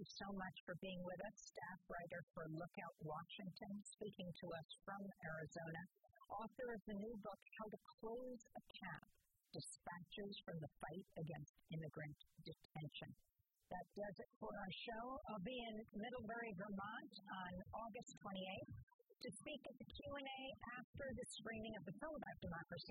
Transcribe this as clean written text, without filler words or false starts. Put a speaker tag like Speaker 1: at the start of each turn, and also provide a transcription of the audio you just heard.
Speaker 1: you so much for being with us, staff writer for Lookout Washington, speaking to us from Arizona, author of the new book, How to Close a Cap, Dispatches from the Fight Against Immigrant Detention. That does it for our show. I'll be in Middlebury, Vermont on August 28th to speak at the Q&A after the screening of the film about democracy